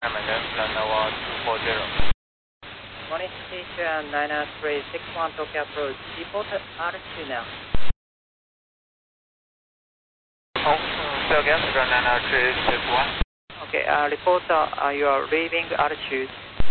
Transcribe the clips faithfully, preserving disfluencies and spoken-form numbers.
Maintenance runway one two four zero. Morning station nine three six one Tokyo approach. Report altitude now. Oh, say again, run nine three six one. Okay, uh, report uh, your leaving altitude.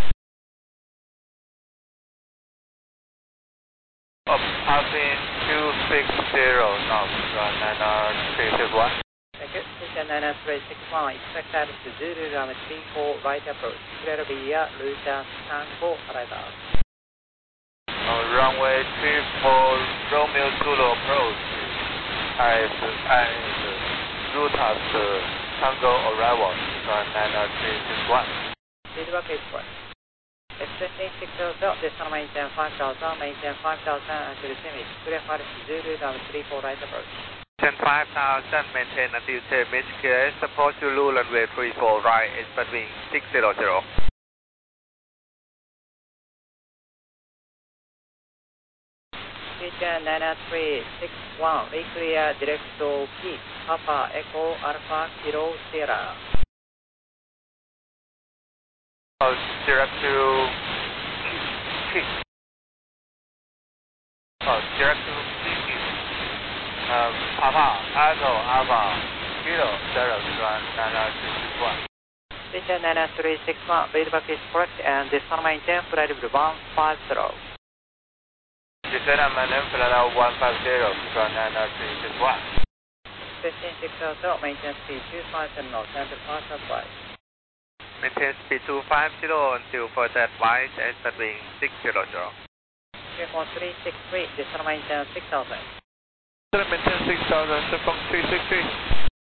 Up, passing two six zero knots, run nine three six one. Thank you. Station nine three six one, expect altitude Zulu runway three four right approach. Clear via Luta Tango arrival. Uh, runway three four Romeo Zulu approach. As, as Rutas Tango arrival, run nine three six one. Feedback is correct. Extending six thousand, descend maintain five thousand, maintain five thousand until limit. Clear for Zulu runway three four right approach. ten five thousand, maintain until ten minutes clear, support Zulu runway three four right, expect wind six zero zero. Station nine three six one, reclear direct to P, Papa Echo Alpha Kilo Sierra. Uh, direct to P. Uh, direct to P. Um, Papa Echo Alpha Kilo Sierra, run nine three six one. Station nine three six one, feedback is correct and descend maintain flight level one five zero. Descend and maintain flight level one five zero, run nine three six one. Station six thousand, maintain speed two five zero knots and pass advice. Maintain speed two five zero until further advice, expect wind six zero zero. Airport three six three, descend maintain six thousand. Maintain six thousand, from three six three.